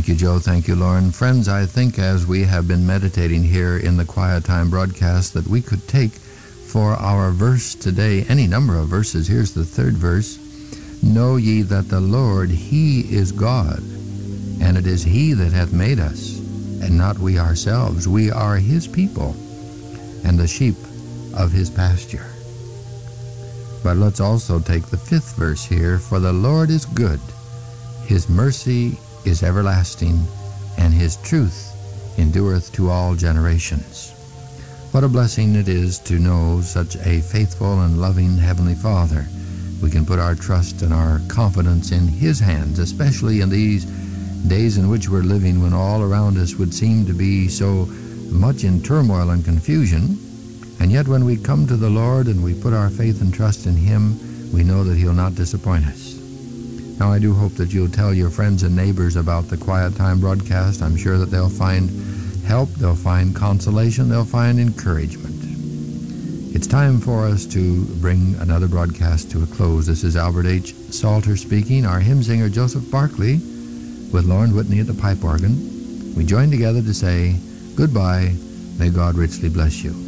Thank you, Joe. Thank you, Lauren. Friends, I think as we have been meditating here in the Quiet Time broadcast that we could take for our verse today any number of verses. Here's the third verse. Know ye that the Lord, He is God, and it is He that hath made us, and not we ourselves. We are His people, and the sheep of His pasture. But let's also take the fifth verse here. For the Lord is good, His mercy is everlasting, and His truth endureth to all generations. What a blessing it is to know such a faithful and loving Heavenly Father. We can put our trust and our confidence in His hands, especially in these days in which we're living, when all around us would seem to be so much in turmoil and confusion. And yet when we come to the Lord and we put our faith and trust in Him, we know that He'll not disappoint us. Now, I do hope that you'll tell your friends and neighbors about the Quiet Time broadcast. I'm sure that they'll find help, they'll find consolation, they'll find encouragement. It's time for us to bring another broadcast to a close. This is Albert H. Salter speaking, our hymn singer Joseph Barkley, with Lauren Whitney at the pipe organ. We join together to say goodbye. May God richly bless you.